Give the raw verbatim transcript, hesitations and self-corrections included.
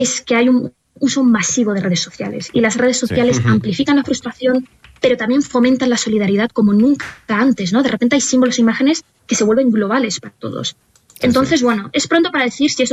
es que hay un uso masivo de redes sociales y las redes sociales sí. amplifican la frustración, pero también fomentan la solidaridad como nunca antes, ¿no? De repente hay símbolos e imágenes que se vuelven globales para todos. Entonces, bueno, es pronto para decir si eso